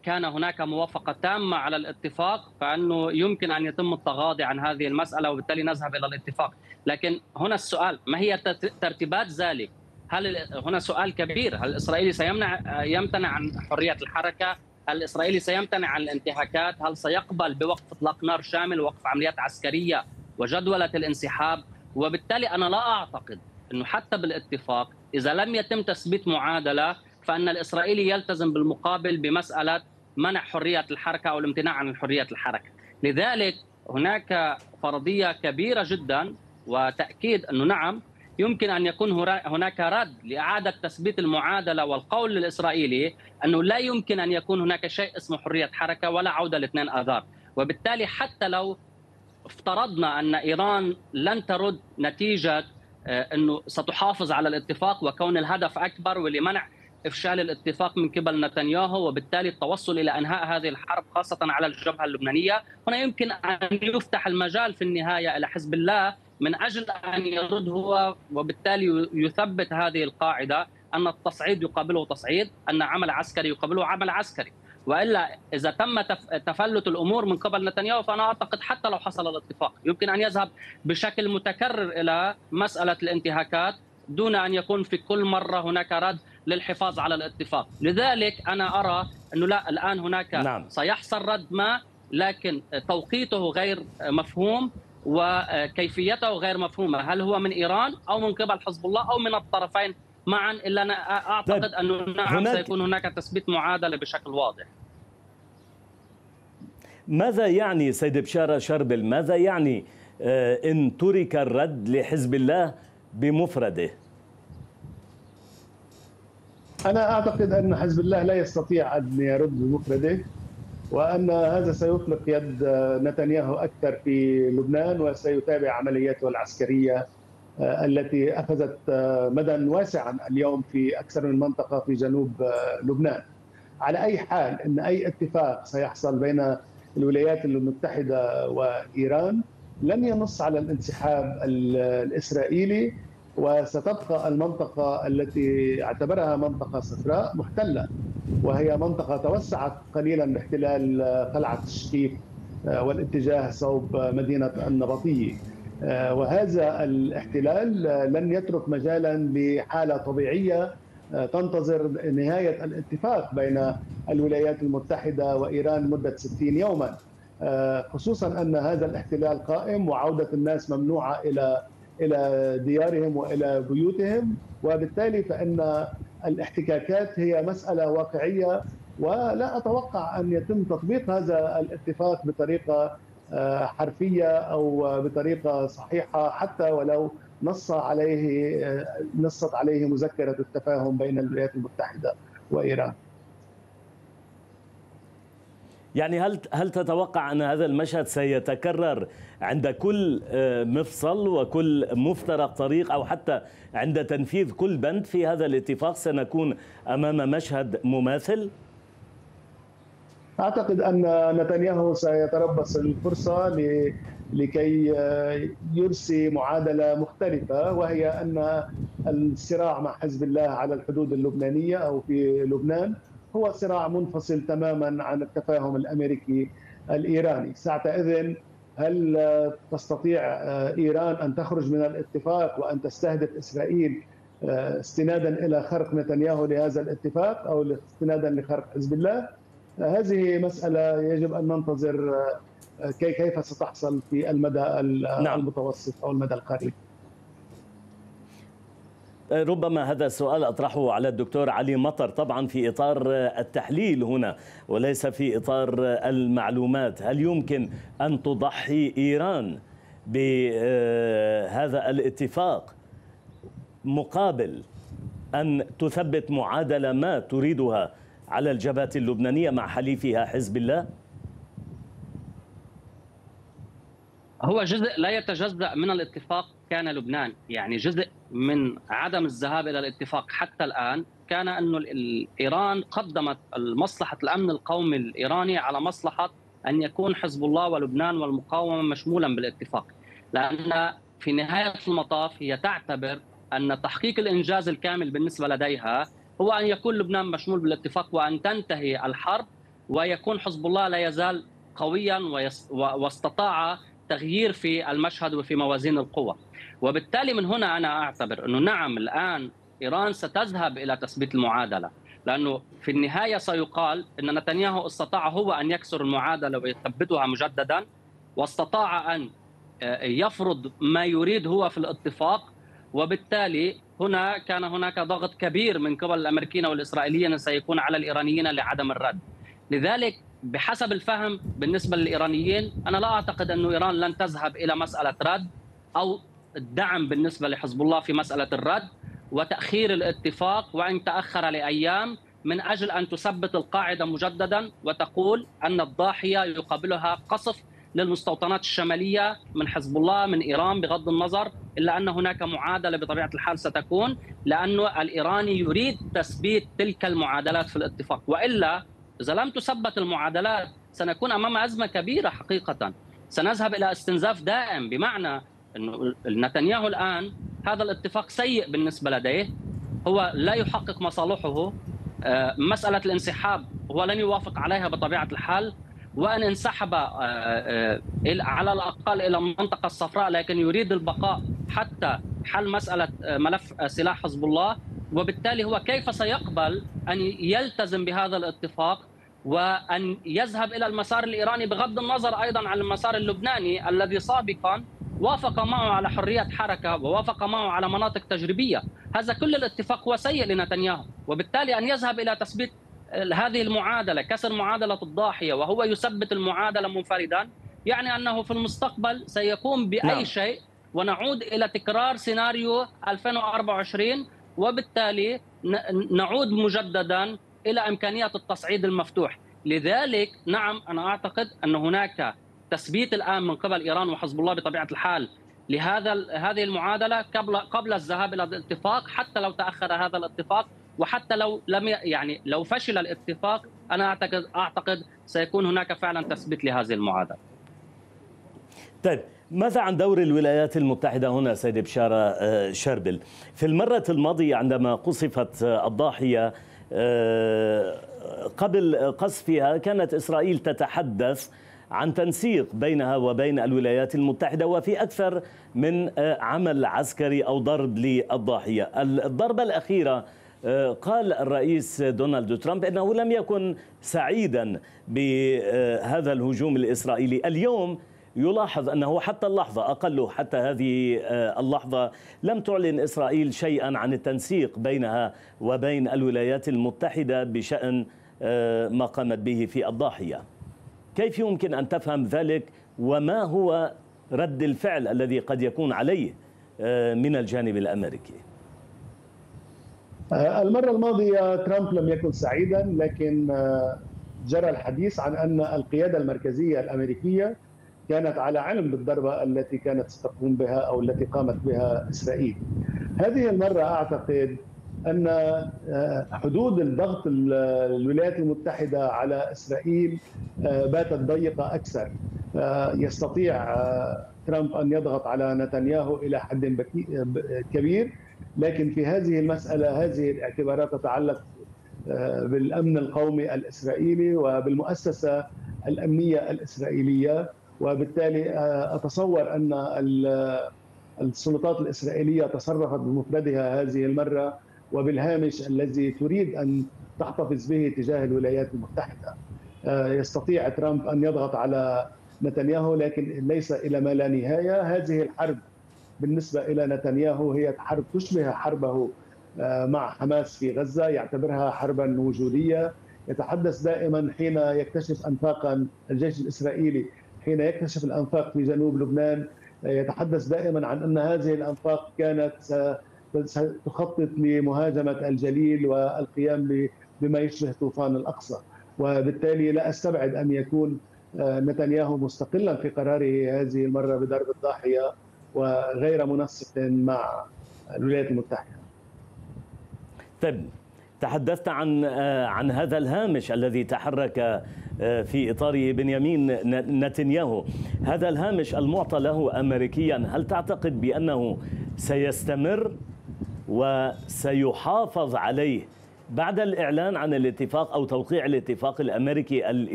كان هناك موافقة تامة على الاتفاق فأنه يمكن أن يتم التغاضي عن هذه المسألة وبالتالي نذهب إلى الاتفاق. لكن هنا السؤال، ما هي ترتيبات ذلك؟ هنا سؤال كبير، هل الإسرائيلي يمتنع عن حرية الحركة؟ هل الإسرائيلي سيمتنع عن الانتهاكات؟ هل سيقبل بوقف إطلاق نار شامل ووقف عمليات عسكرية وجدولة الانسحاب؟ وبالتالي أنا لا أعتقد أنه حتى بالاتفاق إذا لم يتم تثبيت معادلة فأن الإسرائيلي يلتزم بالمقابل بمسألة منع حرية الحركة أو الامتناع عن حرية الحركة. لذلك هناك فرضية كبيرة جدا وتأكيد أنه نعم يمكن أن يكون هناك رد لإعادة تثبيت المعادلة والقول للإسرائيلي أنه لا يمكن أن يكون هناك شيء اسمه حرية حركة ولا عودة لاثنين آذار. وبالتالي حتى لو افترضنا أن إيران لن ترد نتيجة أنه ستحافظ على الاتفاق وكون الهدف أكبر ولمنع إفشال الاتفاق من قبل نتنياهو وبالتالي التوصل إلى إنهاء هذه الحرب خاصة على الجبهة اللبنانية، هنا يمكن أن يفتح المجال في النهاية إلى حزب الله من أجل أن يرد هو وبالتالي يثبت هذه القاعدة أن التصعيد يقابله تصعيد، أن عمل عسكري يقابله عمل عسكري. وإلا إذا تم تفلت الأمور من قبل نتنياهو فأنا أعتقد حتى لو حصل الاتفاق يمكن أن يذهب بشكل متكرر إلى مسألة الانتهاكات دون أن يكون في كل مرة هناك رد للحفاظ على الاتفاق. لذلك أنا أرى أنه لا، الآن هناك سيحصل رد ما، لكن توقيته غير مفهوم وكيفيته غير مفهومة، هل هو من إيران أو من قبل حزب الله أو من الطرفين معا. إلا أنا أعتقد أنه نعم سيكون هناك تثبيت معادلة بشكل واضح. ماذا يعني سيد بشارة شربل، ماذا يعني إن ترك الرد لحزب الله بمفرده؟ أنا أعتقد أن حزب الله لا يستطيع أن يرد بمفرده، وأن هذا سيطلق يد نتنياهو أكثر في لبنان وسيتابع عملياته العسكرية التي أخذت مدى واسعا اليوم في أكثر من منطقة في جنوب لبنان. على أي حال أن أي اتفاق سيحصل بين الولايات المتحدة وإيران لن ينص على الانسحاب الإسرائيلي، وستبقى المنطقة التي اعتبرها منطقة صفراء محتلة، وهي منطقة توسعت قليلا باحتلال قلعة الشقيق والاتجاه صوب مدينة النبطية. وهذا الاحتلال لن يترك مجالا لحالة طبيعية تنتظر نهاية الاتفاق بين الولايات المتحدة وإيران مدة 60 يوما، خصوصا أن هذا الاحتلال قائم وعودة الناس ممنوعة إلى ديارهم وإلى بيوتهم، وبالتالي فإن الاحتكاكات هي مسألة واقعية، ولا أتوقع أن يتم تطبيق هذا الاتفاق بطريقة حرفية أو بطريقة صحيحة حتى ولو نصت عليه مذكرة التفاهم بين الولايات المتحدة وإيران. يعني هل تتوقع أن هذا المشهد سيتكرر عند كل مفصل وكل مفترق طريق، أو حتى عند تنفيذ كل بند في هذا الاتفاق سنكون أمام مشهد مماثل؟ أعتقد أن نتنياهو سيتربص الفرصة لكي يرسي معادلة مختلفة، وهي أن الصراع مع حزب الله على الحدود اللبنانية أو في لبنان هو صراع منفصل تماما عن التفاهم الأمريكي الإيراني. ساعتئذ هل تستطيع إيران أن تخرج من الاتفاق وأن تستهدف إسرائيل استنادا إلى خرق نتنياهو لهذا الاتفاق أو استنادا لخرق حزب الله؟ هذه مسألة يجب أن ننتظر كيف ستحصل في المدى المتوسط أو المدى القريب. ربما هذا السؤال أطرحه على الدكتور علي مطر، طبعا في إطار التحليل هنا وليس في إطار المعلومات. هل يمكن أن تضحي إيران بهذا الاتفاق مقابل أن تثبت معادلة ما تريدها على الجبهة اللبنانية مع حليفها حزب الله؟ هو جزء لا يتجزأ من الاتفاق كان لبنان، يعني جزء من عدم الذهاب إلى الاتفاق حتى الآن كان أن إيران قدمت مصلحة الأمن القومي الإيراني على مصلحة أن يكون حزب الله ولبنان والمقاومة مشمولا بالاتفاق، لأن في نهاية المطاف هي تعتبر أن تحقيق الإنجاز الكامل بالنسبة لديها هو أن يكون لبنان مشمول بالاتفاق وأن تنتهي الحرب ويكون حزب الله لا يزال قويا واستطاع تغيير في المشهد وفي موازين القوى. وبالتالي من هنا أنا أعتبر أنه نعم الآن إيران ستذهب إلى تثبيت المعادلة، لأنه في النهاية سيقال أن نتنياهو استطاع هو أن يكسر المعادلة ويثبتها مجددا، واستطاع أن يفرض ما يريد هو في الاتفاق، وبالتالي هنا كان هناك ضغط كبير من قبل الأمريكيين والإسرائيليين سيكون على الإيرانيين لعدم الرد. لذلك بحسب الفهم بالنسبة للإيرانيين أنا لا أعتقد أن إيران لن تذهب إلى مسألة رد أو الدعم بالنسبة لحزب الله في مسألة الرد وتأخير الاتفاق، وإن تأخر لأيام من أجل أن تثبت القاعدة مجددا وتقول أن الضاحية يقابلها قصف للمستوطنات الشمالية من حزب الله من إيران، بغض النظر إلا أن هناك معادلة بطبيعة الحال ستكون، لأنه الإيراني يريد تثبيت تلك المعادلات في الاتفاق، وإلا إذا لم تثبت المعادلات سنكون أمام أزمة كبيرة حقيقة، سنذهب إلى استنزاف دائم، بمعنى أن نتنياهو الآن هذا الاتفاق سيء بالنسبة لديه، هو لا يحقق مصالحه، مسألة الانسحاب هو لن يوافق عليها بطبيعة الحال، وأن انسحب على الأقل إلى المنطقة الصفراء لكن يريد البقاء حتى حل مسألة ملف سلاح حزب الله، وبالتالي هو كيف سيقبل أن يلتزم بهذا الاتفاق وأن يذهب إلى المسار الإيراني بغض النظر أيضا عن المسار اللبناني الذي سابقا وافق معه على حرية حركة ووافق معه على مناطق تجريبية. هذا كل الاتفاق هو سيء لنتنياهو، وبالتالي أن يذهب إلى تثبيت هذه المعادلة، كسر معادلة الضاحية وهو يثبت المعادلة منفردا، يعني أنه في المستقبل سيقوم بأي شيء ونعود إلى تكرار سيناريو 2024، وبالتالي نعود مجددا إلى إمكانية التصعيد المفتوح. لذلك نعم أنا أعتقد أن هناك تثبيت الآن من قبل إيران وحزب الله بطبيعة الحال هذه المعادلة قبل الذهاب إلى الاتفاق، حتى لو تأخر هذا الاتفاق وحتى لو لو فشل الاتفاق أنا أعتقد سيكون هناك فعلا تثبيت لهذه المعادلة. طيب ماذا عن دور الولايات المتحدة هنا سيد بشارة شربل؟ في المرة الماضية عندما قصفت الضاحية قبل قصفها كانت إسرائيل تتحدث عن تنسيق بينها وبين الولايات المتحدة وفي أكثر من عمل عسكري أو ضرب للضاحية. الضربة الأخيرة قال الرئيس دونالد ترامب أنه لم يكن سعيدا بهذا الهجوم الإسرائيلي. اليوم يلاحظ أنه حتى اللحظة أقل حتى هذه اللحظة لم تعلن إسرائيل شيئا عن التنسيق بينها وبين الولايات المتحدة بشأن ما قامت به في الضاحية. كيف يمكن أن تفهم ذلك وما هو رد الفعل الذي قد يكون عليه من الجانب الأمريكي؟ المرة الماضية ترامب لم يكن سعيدا، لكن جرى الحديث عن أن القيادة المركزية الأمريكية كانت على علم بالضربة التي كانت ستقوم بها أو التي قامت بها إسرائيل. هذه المرة أعتقد أن حدود الضغط الولايات المتحدة على إسرائيل باتت ضيقة أكثر. يستطيع ترامب أن يضغط على نتنياهو إلى حد كبير، لكن في هذه المسألة هذه الاعتبارات تتعلق بالأمن القومي الإسرائيلي وبالمؤسسة الأمنية الإسرائيلية، وبالتالي أتصور أن السلطات الإسرائيلية تصرفت بمفردها هذه المرة وبالهامش الذي تريد أن تحتفظ به تجاه الولايات المتحدة. يستطيع ترامب أن يضغط على نتنياهو لكن ليس إلى ما لا نهاية. هذه الحرب بالنسبة إلى نتنياهو هي حرب تشبه حربه مع حماس في غزة، يعتبرها حربا وجودية. يتحدث دائما حين يكتشف أنفاقا الجيش الإسرائيلي، حين يكتشف الأنفاق في جنوب لبنان، يتحدث دائما عن أن هذه الأنفاق كانت ستخطط لمهاجمة الجليل والقيام بما يشبه طوفان الأقصى، وبالتالي لا أستبعد أن يكون نتنياهو مستقلا في قراره هذه المرة بضرب الضاحية وغير منسق مع الولايات المتحدة. طيب تحدثت عن هذا الهامش الذي تحرك في إطاره بنيامين نتنياهو، هذا الهامش المعطى له أمريكيا، هل تعتقد بأنه سيستمر وسيحافظ عليه بعد الإعلان عن الاتفاق أو توقيع الاتفاق الأمريكي